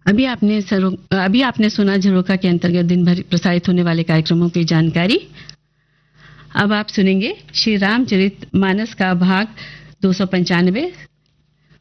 अभी आपने सुना झरोखा के अंतर्गत दिन भर प्रसारित होने वाले कार्यक्रमों की जानकारी। अब आप सुनेंगे श्री रामचरित मानस का भाग 295